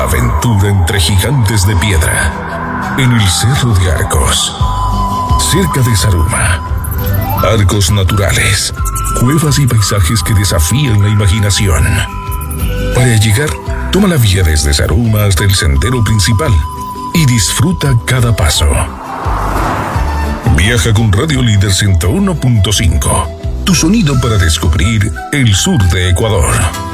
una aventura entre gigantes de piedra en el Cerro de Arcos, cerca de Zaruma. Arcos naturales, cuevas y paisajes que desafían la imaginación. Para llegar, toma la vía desde Zaruma hasta el sendero principal y disfruta cada paso. Viaja con Radio Líder 101.5, tu sonido para descubrir el sur de Ecuador.